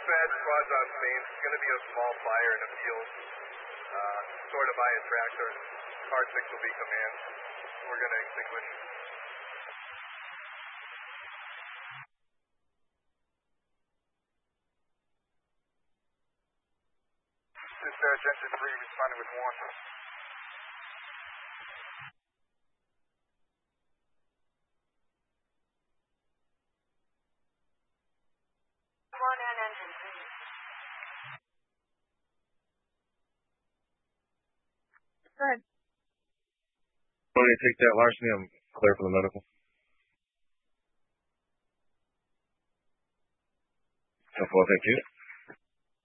fed, quads on mains. It's going to be a small fire in a field, sort of by a tractor. Car 6 will be command. We're going to extinguish. Dispatch engine 3 responding with warning. Engine 3. Go ahead. Want to take that larceny? I'm clear for the medical. Well, thank you.